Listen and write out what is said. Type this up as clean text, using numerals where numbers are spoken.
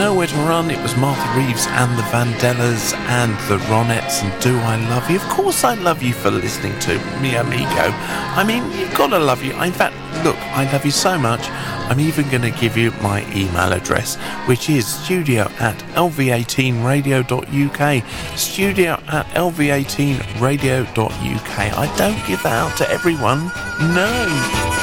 Nowhere to Run, it was Martha Reeves and the Vandellas and the Ronettes and Do I Love You. Of course I love you for listening to Mi Amigo. I mean, you've got to love you. In fact, look, I love you so much, I'm even going to give you my email address, which is studio@lv18radio.uk. studio@lv18radio.uk. I don't give that out to everyone. No.